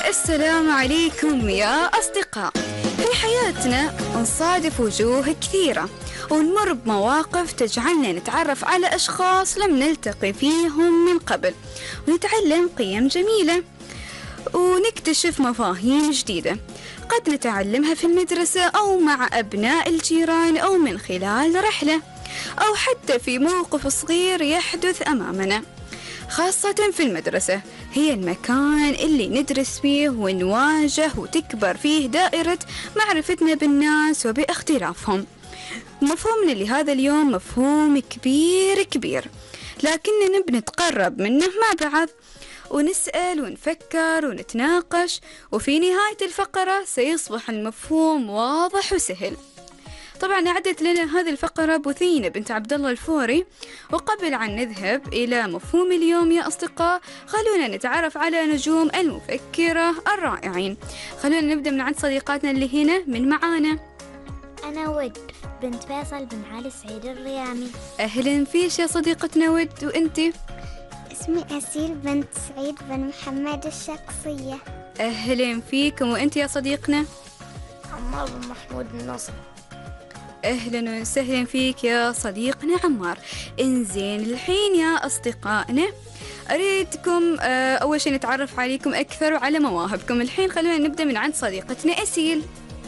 السلام عليكم يا أصدقاء. في حياتنا نصادف وجوه كثيرة ونمر بمواقف تجعلنا نتعرف على أشخاص لم نلتقي فيهم من قبل، ونتعلم قيم جميلة ونكتشف مفاهيم جديدة قد نتعلمها في المدرسة أو مع أبناء الجيران أو من خلال رحلة أو حتى في موقف صغير يحدث أمامنا. خاصة في المدرسة، هي المكان اللي ندرس فيه ونواجه وتكبر فيه دائرة معرفتنا بالناس وباختلافهم. مفهومنا لهذا اليوم مفهوم كبير، لكننا بنتقرب منه مع بعض ونسأل ونفكر ونتناقش، وفي نهاية الفقرة سيصبح المفهوم واضح وسهل. طبعا أعدت لنا هذه الفقرة بثينة بنت عبد الله الفوري. وقبل أن نذهب إلى مفهوم اليوم يا أصدقاء، خلونا نتعرف على نجوم المفكرة الرائعين. خلونا نبدأ من عند صديقاتنا اللي هنا من معانا. أنا ود بنت فيصل بن علي سعيد الريامي. أهلا فيش يا صديقتنا ود. وأنتي؟ اسمي أسيل بنت سعيد بن محمد الشخصية. أهلا فيكم. وأنتي يا صديقنا؟ عمار بن محمود النصر. أهلا وسهلا فيك يا صديقنا عمار. إنزين الحين يا أصدقائنا أريدكم أول شيء نتعرف عليكم أكثر وعلى مواهبكم. الحين خلونا نبدأ من عند صديقتنا أسيل.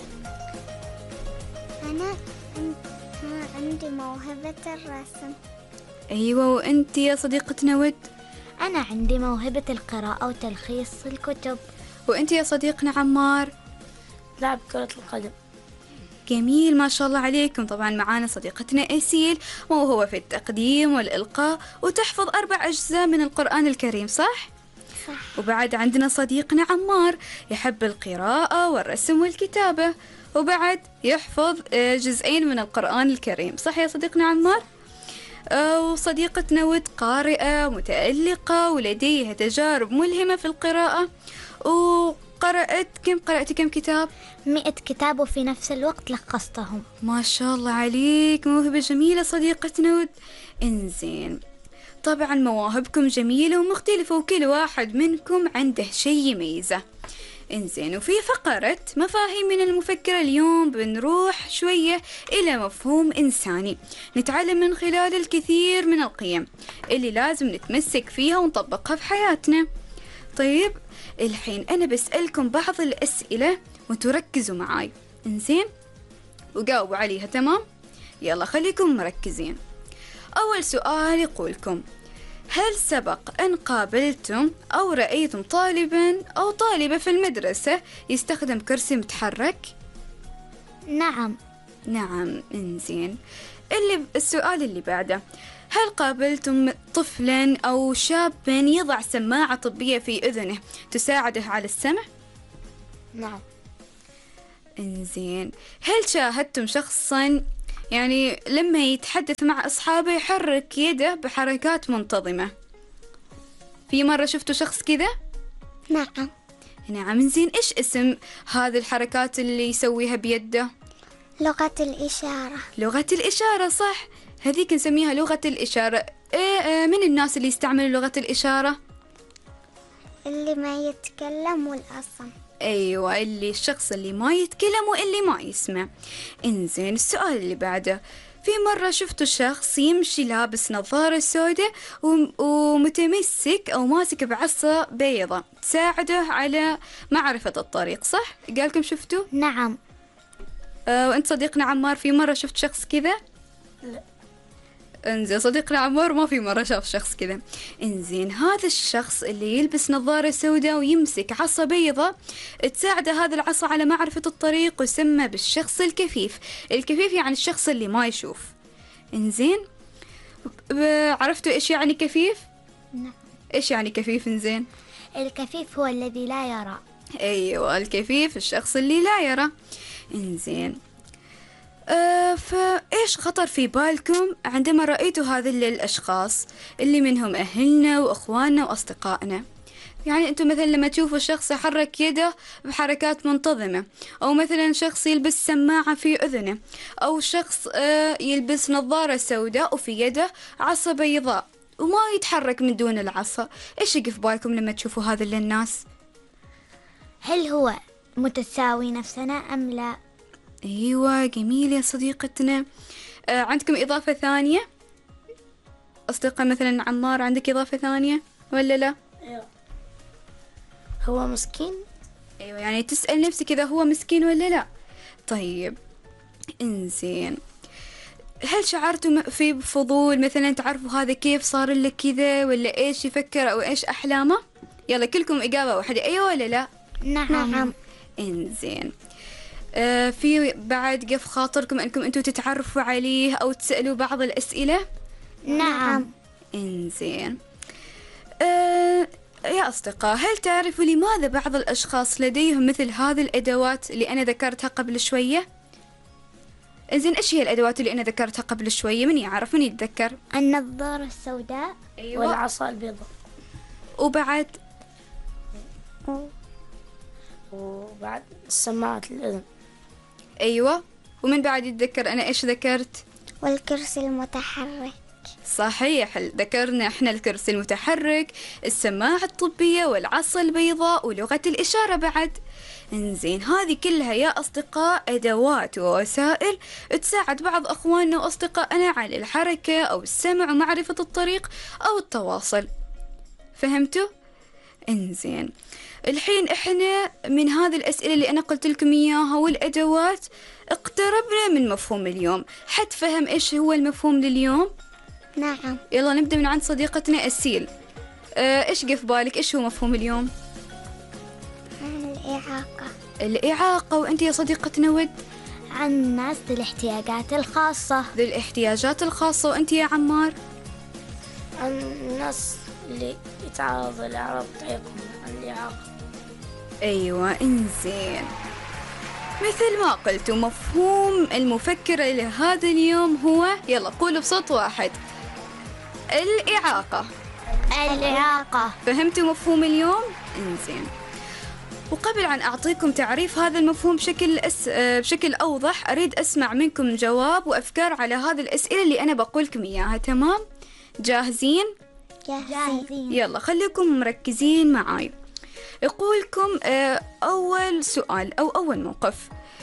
أنا عندي موهبة الرسم. أيوة. وأنت يا صديقتنا ود؟ أنا عندي موهبة القراءة وتلخيص الكتب. وأنت يا صديقنا عمار؟ لعب كرة القدم. جميل، ما شاء الله عليكم. طبعا معانا صديقتنا أسيل موهوبة في التقديم والإلقاء وتحفظ 4 أجزاء من القرآن الكريم، صح؟ صح. وبعد عندنا صديقنا عمار يحب القراءة والرسم والكتابة، وبعد يحفظ 2 من القرآن الكريم، صح يا صديقنا عمار؟ وصديقتنا ود قارئة متألقة ولديها تجارب ملهمة في القراءة، قرأت كم كتاب؟ 100 كتاب، وفي نفس الوقت لخصتهم. ما شاء الله عليك، موهبة جميلة صديقتنا ود. إنزين، طبعا مواهبكم جميلة ومختلفة وكل واحد منكم عنده شيء يميزه. إنزين، وفي فقرة مفاهيم من المفكرة اليوم بنروح شوية إلى مفهوم إنساني نتعلم من خلال الكثير من القيم اللي لازم نتمسك فيها ونطبقها في حياتنا. طيب الحين أنا بسألكم بعض الأسئلة وتركزوا معاي، إنزين، وجاوبوا عليها، تمام؟ يلا خليكم مركزين. أول سؤال يقولكم: هل سبق أن قابلتم أو رأيتم طالباً أو طالبة في المدرسة يستخدم كرسي متحرك؟ نعم. إنزين. السؤال اللي بعده: هل قابلتم طفلاً أو شاباً يضع سماعة طبية في أذنه تساعده على السمع؟ نعم. إنزين. هل شاهدتم شخصاً لما يتحدث مع أصحابه يحرك يده بحركات منتظمة؟ في مرة شفتوا شخص كذا؟ نعم. إنزين، إيش اسم هذه الحركات اللي يسويها بيده؟ لغة الإشارة. لغة الإشارة، صح، هذيك نسميها لغة الإشارة. من الناس اللي يستعملوا لغة الإشارة؟ اللي ما يتكلم والأصم. أيوة، الشخص اللي ما يتكلم واللي ما يسمع. إنزين، السؤال اللي بعده: في مرة شفتوا شخص يمشي لابس نظارة سوداء ومتمسك أو ماسك بعصا بيضة تساعده على معرفة الطريق، صح؟ قالكم شفتوا؟ نعم. وأنت صديقنا عمار في مرة شفت شخص كذا؟ لا. إنزين، صديقنا عمار ما في مرة شاف شخص كذا. إنزين، هذا الشخص اللي يلبس نظارة سوداء ويمسك عصا بيضة تساعده هذا العصا على معرفة الطريق، ويسمى بالشخص الكفيف. الكفيف يعني الشخص اللي ما يشوف. إنزين، عرفتوا إيش يعني كفيف؟ نعم. إيش يعني كفيف؟ إنزين، الكفيف هو الذي لا يرى. أيوة، الكفيف الشخص اللي لا يرى. إنزين، فإيش خطر في بالكم عندما رأيتوا هذه الأشخاص اللي منهم أهلنا وأخواننا وأصدقائنا؟ أنتم مثلا لما تشوفوا شخص يحرك يده بحركات منتظمة، أو مثلا شخص يلبس سماعة في أذنه، أو شخص يلبس نظارة سوداء وفي يده عصا بيضاء وما يتحرك من دون العصا، إيش يقف بالكم لما تشوفوا هذه الناس؟ هل هو متساوي نفسنا أم لا؟ أيوة جميل يا صديقتنا. عندكم إضافة ثانية؟ أصدقاء مثلا عمار عندك إضافة ثانية ولا لا؟ أيوة. هو مسكين؟ أيوة يعني تسأل نفسك إذا هو مسكين ولا لا. طيب إنزين، هل شعرتوا في فضول مثلا تعرفوا هذا كيف صار لك كذا، ولا إيش يفكر أو إيش أحلامه؟ يلا كلكم إجابة واحدة، أيوة ولا لا؟ نعم. إنزين، في بعد قف خاطركم أنكم أنتوا تتعرفوا عليه أو تسألوا بعض الأسئلة؟ نعم. إنزين، يا أصدقاء، هل تعرفوا لماذا بعض الأشخاص لديهم مثل هذه الأدوات اللي أنا ذكرتها قبل شوية؟ إنزين، إيش هي الأدوات اللي أنا ذكرتها قبل شوية؟ من يعرف، من يتذكر؟ النظارة السوداء. أيوة. والعصا البيضاء. وبعد السماعة الأذن. أيوة. ومن بعد يتذكر أنا إيش ذكرت؟ والكرسي المتحرك. صحيح، ذكرنا احنا الكرسي المتحرك، السماعة الطبية، والعصا البيضاء، ولغة الإشارة بعد. انزين، هذه كلها يا أصدقاء أدوات ووسائل تساعد بعض أخواننا وأصدقائنا على الحركة أو السمع ومعرفة الطريق أو التواصل. فهمتوا؟ انزين، الحين احنا من هذه الأسئلة اللي أنا قلت لكم إياها والأدوات اقتربنا من مفهوم اليوم. حد فهم إيش هو المفهوم لليوم؟ نعم. يلا نبدأ من عند صديقتنا أسيل. إيش جه في بالك؟ إيش هو مفهوم اليوم؟ الإعاقة. الإعاقة. وأنت يا صديقتنا ود؟ عن الناس ذي الاحتياجات الخاصة. ذي الاحتياجات الخاصة. وأنت يا عمار؟ عن الناس اللي يتعرضوا لأعراض تعيقهم عن الإعاقة. أيوة. إنزين، مثل ما قلت، مفهوم المفكرة لهذا اليوم هو، يلا قولوا بصوت واحد، الإعاقة. الإعاقة. فهمتوا مفهوم اليوم؟ إنزين، وقبل أن أعطيكم تعريف هذا المفهوم بشكل أوضح، أريد أسمع منكم جواب وأفكار على هذه الأسئلة اللي أنا بقولكم إياها. تمام؟ جاهزين؟ جاهزين. يلا خليكم مركزين معاي. يقولكم أول سؤال أو أول موقف،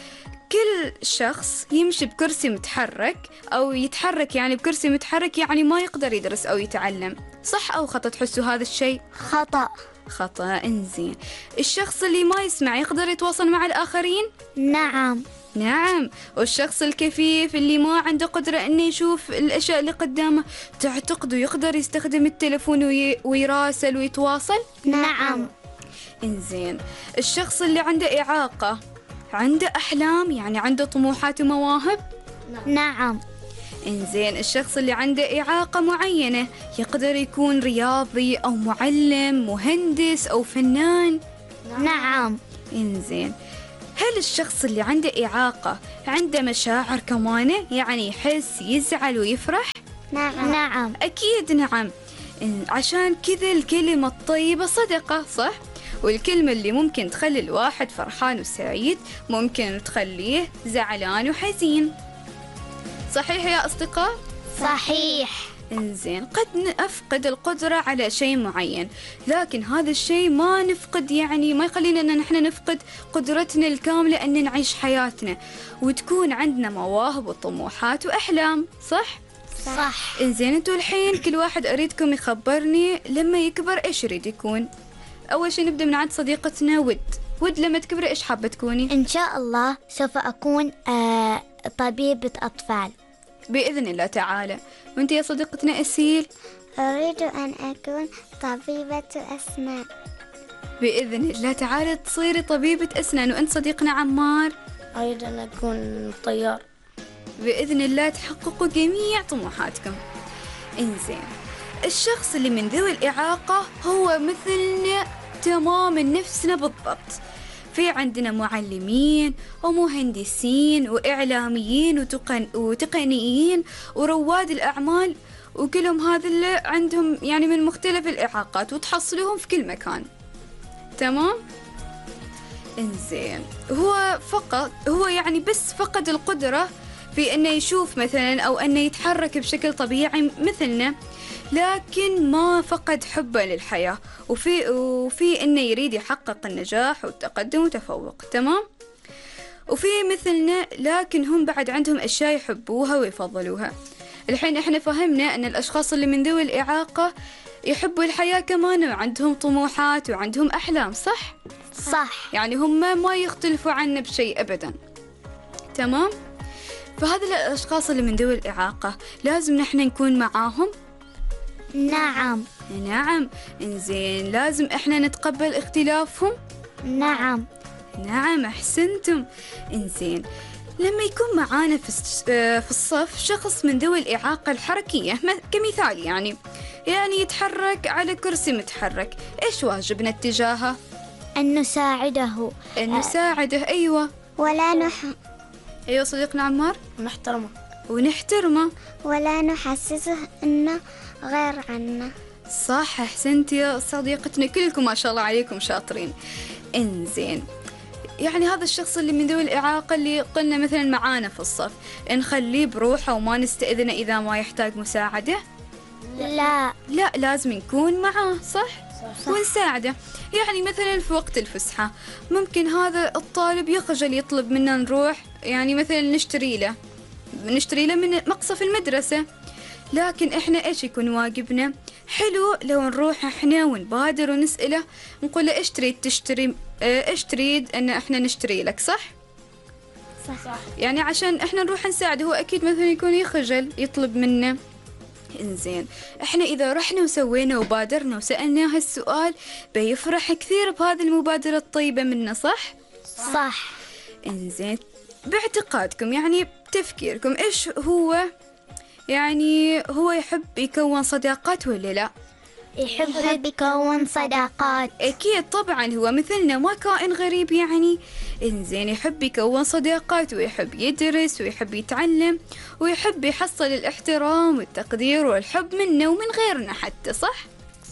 كل شخص يمشي بكرسي متحرك أو يتحرك يعني بكرسي متحرك يعني ما يقدر يدرس أو يتعلم. صح أو خطأ تحسوا هذا الشيء؟ خطأ. خطأ. إنزين، الشخص اللي ما يسمع يقدر يتواصل مع الآخرين؟ نعم. نعم. والشخص الكفيف اللي ما عنده قدرة إنه يشوف الأشياء اللي قدامه، تعتقدوا يقدر يستخدم التلفون ويراسل ويتواصل؟ نعم. إنزين، الشخص اللي عنده إعاقة عنده أحلام، يعني عنده طموحات ومواهب؟ نعم. إنزين، الشخص اللي عنده إعاقة معينة يقدر يكون رياضي أو معلم، مهندس أو فنان؟ نعم. إنزين، هل الشخص اللي عنده إعاقة عنده مشاعر كمان، يعني يحس يزعل ويفرح؟ نعم. نعم. أكيد نعم. عشان كذا الكلمة الطيبة صدقة، صح؟ والكلمة اللي ممكن تخلي الواحد فرحان وسعيد ممكن تخليه زعلان وحزين. صحيح يا أصدقاء؟ صحيح. إنزين، قد نفقد القدرة على شيء معين، لكن هذا الشيء ما نفقد، يعني ما يخلينا أن نحن نفقد قدرتنا الكاملة أن نعيش حياتنا وتكون عندنا مواهب وطموحات وأحلام. صح؟ صح. إنزين، أنتوا الحين كل واحد أريدكم يخبرني لما يكبر إيش يريد يكون. أول شيء نبدأ من عند صديقتنا ود لما تكبري إيش حابة تكوني؟ إن شاء الله سوف أكون طبيبة أطفال بإذن الله تعالى. وأنت يا صديقتنا أسيل؟ أريد أن أكون طبيبة أسنان. بإذن الله تعالى تصيري طبيبة أسنان. وأنت صديقنا عمار؟ أريد أن أكون طيار. بإذن الله تحققوا جميع طموحاتكم. إنزين، الشخص اللي من ذوي الإعاقة هو مثلنا تماما، نفسنا بالضبط. في عندنا معلمين ومهندسين وإعلاميين وتقنيين ورواد الأعمال، وكلهم هذا اللي عندهم يعني من مختلف الإعاقات وتحصلوهم في كل مكان. تمام؟ إنزين، هو يعني بس فقد القدرة في أنه يشوف مثلا أو أنه يتحرك بشكل طبيعي مثلنا، لكن ما فقد حبه للحياة، وفي إنه يريد يحقق النجاح والتقدم وتفوق. تمام؟ وفي مثلنا لكن هم بعد عندهم أشياء يحبوها ويفضلوها. الحين إحنا فهمنا أن الأشخاص اللي من ذوي الإعاقة يحبوا الحياة كمان، وعندهم طموحات وعندهم أحلام، صح؟ صح. يعني هم ما يختلفوا عنا بشيء أبدا. تمام؟ فهذا الأشخاص اللي من ذوي الإعاقة لازم نحن نكون معاهم. نعم. نعم. إنزين، لازم إحنا نتقبل اختلافهم. نعم. نعم، أحسنتم. إنزين، لما يكون معانا في الصف شخص من ذوي الإعاقة الحركية كمثال، يعني يتحرك على كرسي متحرك، إيش واجبنا اتجاهه؟ أن نساعده. أن نساعده. أيوة. ولا أيوة صديقنا عمار. ونحترمه. ولا نحسسه إنه غير عنا. صح، أحسنت يا صديقتنا، كلكم ما شاء الله عليكم شاطرين. إنزين، يعني هذا الشخص اللي من ذوي الإعاقة اللي قلنا مثلا معانا في الصف، نخليه بروحه وما نستأذنه إذا ما يحتاج مساعدة؟ لا. لازم نكون معاه، صح؟ ونساعده. يعني مثلا في وقت الفسحة ممكن هذا الطالب يخجل يطلب منا نروح، يعني مثلا نشتري له من مقصف المدرسة، لكن إحنا إيش يكون واجبنا؟ حلو لو نروح إحنا ونبادر ونسأله، نقول له إيش تريد تشتري، إيش تريد أن إحنا نشتري لك، صح؟ يعني عشان إحنا نروح نساعده. هو أكيد مثلا يكون يخجل يطلب منا. إنزين، إحنا إذا رحنا وسوينا وبادرنا وسألناه هالسؤال بيفرح كثير بهذه المبادرة الطيبة منا، صح؟ صح. إنزين، باعتقادكم يعني بتفكيركم إيش هو، يعني هو يحب يكون صداقات ولا لا؟ يحب يكون صداقات. أكيد طبعا، هو مثلنا ما كائن غريب يعني. إنزين، يحب يكون صداقات ويحب يدرس ويحب يتعلم ويحب يحصل الاحترام والتقدير والحب منا ومن غيرنا حتى، صح؟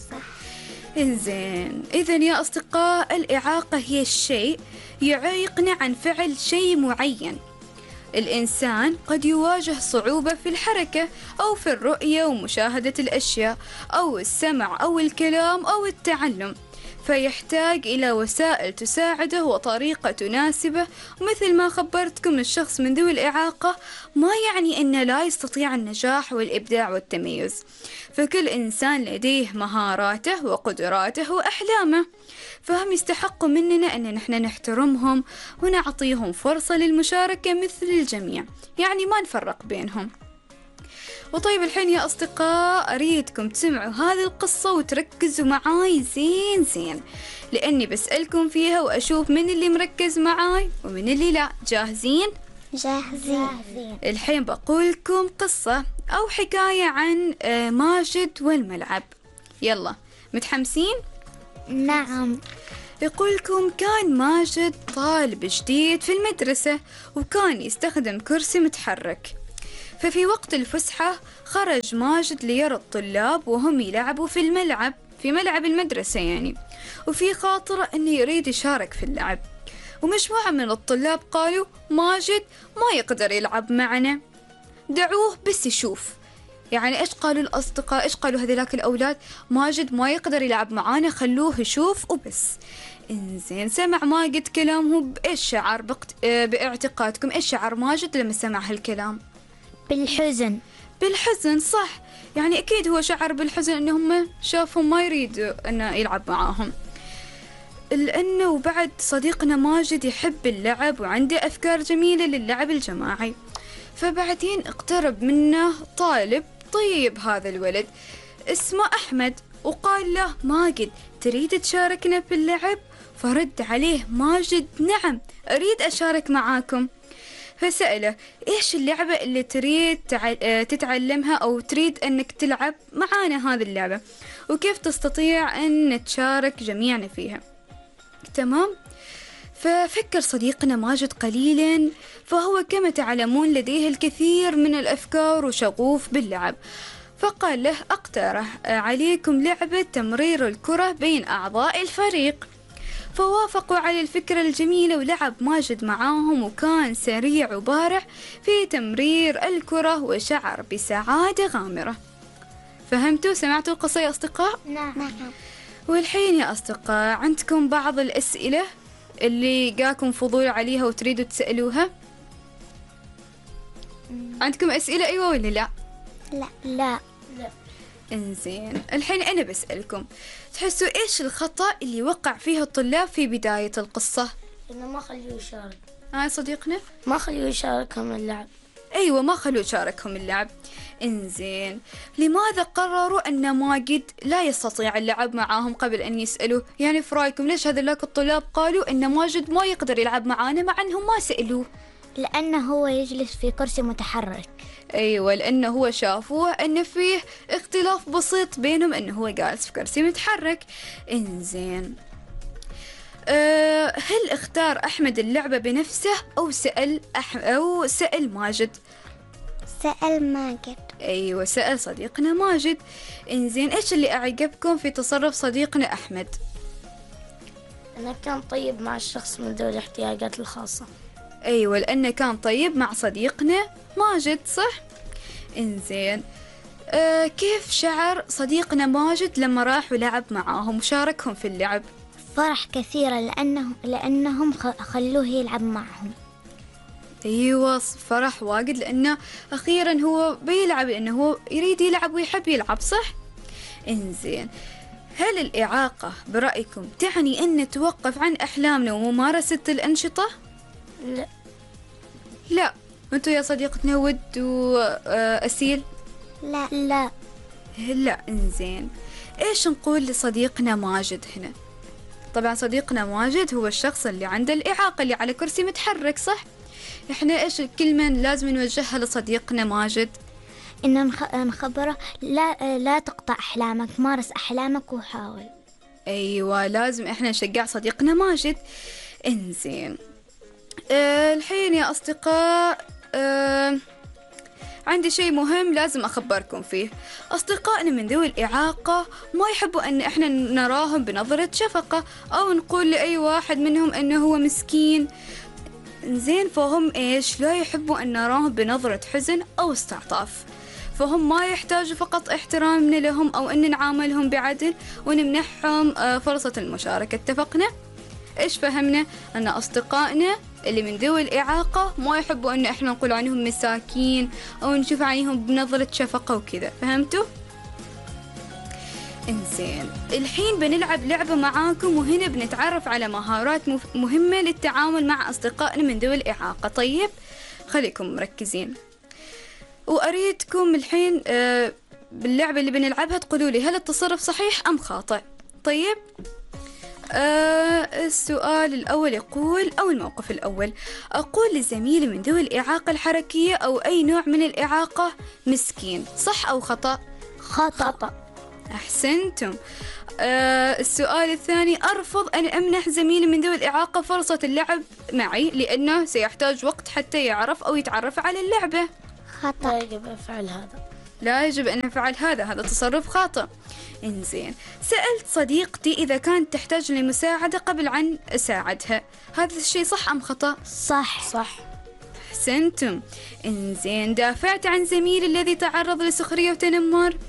إنزين، إذن يا أصدقاء، الإعاقة هي الشيء يعيقنا عن فعل شيء معين. الإنسان قد يواجه صعوبة في الحركة أو في الرؤية ومشاهدة الأشياء أو السمع أو الكلام أو التعلم، فيحتاج إلى وسائل تساعده وطريقة تناسبه. ومثل ما خبرتكم، الشخص من ذوي الإعاقة ما يعني أنه لا يستطيع النجاح والإبداع والتميز، فكل إنسان لديه مهاراته وقدراته وأحلامه، فهم يستحقوا مننا أن نحن نحترمهم ونعطيهم فرصة للمشاركة مثل الجميع، يعني ما نفرق بينهم. وطيب الحين يا أصدقاء، أريدكم تسمعوا هذه القصة وتركزوا معاي زين، لأني بسألكم فيها وأشوف من اللي مركز معاي ومن اللي لا. جاهزين؟ جاهزين. الحين بقولكم قصة أو حكاية عن ماجد والملعب. يلا، متحمسين؟ نعم. يقولكم كان ماجد طالب جديد في المدرسة وكان يستخدم كرسي متحرك، ففي وقت الفسحة خرج ماجد ليرى الطلاب وهم يلعبوا في ملعب المدرسة يعني، وفي خاطره أنه يريد يشارك في اللعب. ومجموعة من الطلاب قالوا ماجد ما يقدر يلعب معنا، دعوه بس يشوف. يعني إيش قالوا الأصدقاء؟ إيش قالوا هذولاك الأولاد؟ ماجد ما يقدر يلعب معانا، خلوه يشوف وبس. إنزين، سمع ماجد كلامه، بإيش شعر باعتقادكم إيش شعر ماجد لما سمع هالكلام؟ بالحزن، صح. يعني أكيد هو شعر بالحزن أنهم شافهم ما يريد أنه يلعب معاهم، لأنه وبعد صديقنا ماجد يحب اللعب وعنده أفكار جميلة للعب الجماعي. فبعدين اقترب منه طالب طيب، هذا الولد اسمه أحمد، وقال له ماجد تريد تشاركنا في اللعب؟ فرد عليه ماجد نعم، أريد أشارك معاكم. فسأله إيش اللعبة اللي تريد تتعلمها أو تريد أنك تلعب معانا هذه اللعبة، وكيف تستطيع أن نتشارك جميعنا فيها؟ تمام. ففكر صديقنا ماجد قليلا، فهو كما تعلمون لديه الكثير من الأفكار وشغوف باللعب، فقال له أقترح عليكم لعبة تمرير الكرة بين أعضاء الفريق. فوافقوا على الفكرة الجميلة ولعب ماجد معاهم، وكان سريع وبارع في تمرير الكرة وشعر بسعادة غامرة. فهمتوا؟ سمعتوا القصة يا أصدقاء؟ نعم. والحين يا أصدقاء عندكم بعض الأسئلة اللي جاكم فضول عليها وتريدوا تسألوها؟ عندكم أسئلة أيوة ولا لا؟ لا. لا. إنزين الحين أنا بسألكم، تحسوا إيش الخطأ اللي وقع فيه الطلاب في بداية القصة؟ إنه ما خليه يشارك، صديقنا؟ ما خليه يشاركهم اللعب. أيوة ما خلوا يشاركهم اللعب. إنزين لماذا قرروا أن ماجد لا يستطيع اللعب معاهم قبل أن يسألوه؟ يعني في رأيكم ليش هذولاك الطلاب قالوا أن ماجد ما يقدر يلعب معانا مع أنهم ما سألوه؟ لأنه هو يجلس في كرسي متحرك. أيوة لأنه هو شافوه أن فيه اختلاف بسيط بينهم، أنه هو جالس في كرسي متحرك. إنزين هل اختار أحمد اللعبة بنفسه أو سأل ماجد؟ سأل ماجد. أيوة سأل صديقنا ماجد. إنزين إيش اللي أعجبكم في تصرف صديقنا أحمد؟ أنا كان طيب مع الشخص من ذوي الاحتياجات الخاصة. أيوة لأنه كان طيب مع صديقنا ماجد، صح؟ إنزين كيف شعر صديقنا ماجد لما راح ولعب معاهم وشاركهم في اللعب؟ فرح كثيرا لأنهم خلوه يلعب معهم. أيوة فرح واجد لأنه أخيرا هو بيلعب، لأنه هو يريد يلعب ويحب يلعب، صح؟ إنزين هل الإعاقة برأيكم تعني أن نتوقف عن أحلامنا وممارسة الأنشطة؟ لا. أنتوا يا صديقتنا ود وأسيل؟ لا. لا. إنزين إيش نقول لصديقنا ماجد هنا؟ طبعا صديقنا ماجد هو الشخص اللي عنده الإعاقة اللي على كرسي متحرك، صح؟ إحنا إيش الكلمة لازم نوجهها لصديقنا ماجد؟ إن نخبره لا تقطع أحلامك، مارس أحلامك وحاول. أيوة لازم إحنا نشجع صديقنا ماجد. إنزين الحين يا أصدقاء عندي شيء مهم لازم أخبركم فيه. أصدقائنا من ذوي الإعاقة ما يحبوا أن إحنا نراهم بنظرة شفقة أو نقول لأي واحد منهم أنه هو مسكين. زين فهم إيش لا يحبوا أن نراهم بنظرة حزن أو استعطاف، فهم ما يحتاجوا فقط احترامنا لهم أو أن نعاملهم بعدل ونمنحهم فرصة المشاركة. اتفقنا؟ إيش فهمنا؟ أن أصدقائنا اللي من ذوي الإعاقة ما يحبوا أن إحنا نقول عنهم مساكين أو نشوف عليهم بنظرة شفقة وكذا. فهمتوا؟ إنزين الحين بنلعب لعبة معاكم وهنا بنتعرف على مهارات مهمة للتعامل مع أصدقائنا من ذوي الإعاقة. طيب خليكم مركزين، وأريدكم الحين باللعبة اللي بنلعبها تقولوا لي هل التصرف صحيح أم خاطئ. طيب السؤال الأول يقول، أو الموقف الأول، أقول لزميلي من ذوي الإعاقة الحركية أو أي نوع من الإعاقة مسكين، صح أو خطأ؟ خطأ. أحسنتم. السؤال الثاني، أرفض أن أمنح زميلي من ذوي الإعاقة فرصة اللعب معي لأنه سيحتاج وقت حتى يعرف أو يتعرف على اللعبة. خطأ. لا يجب أفعل هذا. لا يجب أن نفعل هذا تصرف خاطئ. إنزين سألت صديقتي إذا كانت تحتاج لمساعدة قبل أن أساعدها، هذا الشيء صح أم خطأ؟ صح. أحسنتم. إنزين دافعت عن زميلي الذي تعرض لسخرية وتنمر.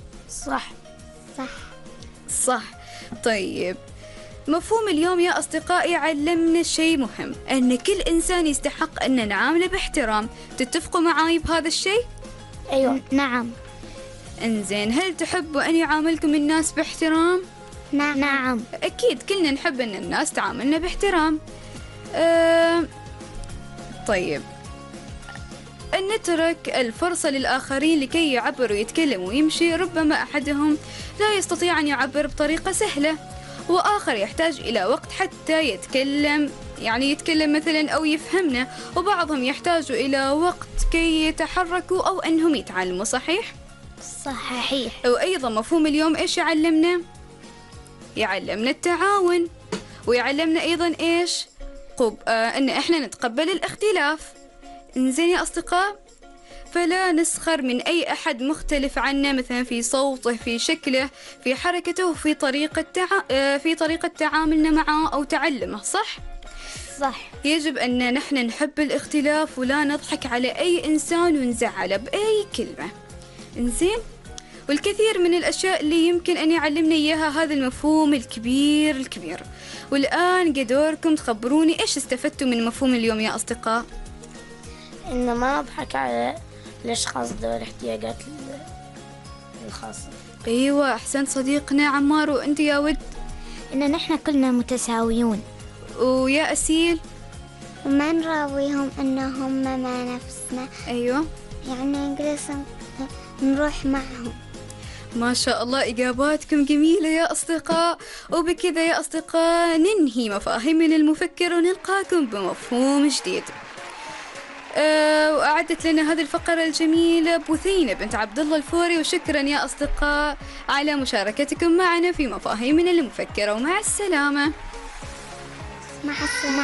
صح. طيب مفهوم اليوم يا أصدقائي علمنا شيء مهم، أن كل إنسان يستحق أن نعامله باحترام. تتفقوا معاي بهذا الشيء؟ أيوة. نعم. إنزين هل تحبوا أن يعاملكم الناس باحترام؟ نعم. أكيد كلنا نحب أن الناس تعاملنا باحترام. طيب أن نترك الفرصة للآخرين لكي يعبروا ويتكلموا ويمشي. ربما أحدهم لا يستطيع أن يعبر بطريقة سهلة وآخر يحتاج إلى وقت حتى يتكلم مثلا أو يفهمنا، وبعضهم يحتاج إلى وقت كي يتحركوا أو أنهم يتعلموا. صحيح؟ صحيح. وأيضا مفهوم اليوم إيش يعلمنا؟ يعلمنا التعاون، ويعلمنا أيضا إيش؟ أن إحنا نتقبل الاختلاف. إنزين يا أصدقاء، فلا نسخر من أي أحد مختلف عنا، مثلا في صوته، في شكله، في حركته، في طريقة تعاملنا معه أو تعلمه. صح؟ يجب أن نحن نحب الاختلاف ولا نضحك على أي إنسان ونزعله بأي كلمة. إنزين والكثير من الأشياء اللي يمكن أن يعلمنا إياها هذا المفهوم الكبير. والآن قدوركم تخبروني إيش استفدتوا من مفهوم اليوم يا أصدقاء؟ إنه ما نضحك على الأشخاص ذوي الاحتياجات الخاصة. أيوة أحسنت صديقنا عمار. وأنت يا ود؟ إن نحن كلنا متساويون. ويا أسيل؟ وما نراويهم إنهم ما نفسنا. أيوة يعني نجلس نروح معهم. ما شاء الله إجاباتكم جميلة يا أصدقاء. وبكذا يا أصدقاء ننهي مفاهيمنا المفكر ونلقاكم بمفهوم جديد. وأعدت لنا هذه الفقرة الجميلة بثينة بنت عبد الله الفوري. وشكرا يا أصدقاء على مشاركتكم معنا في مفاهيمنا المفكرة. ومع السلامة. مع السلامة.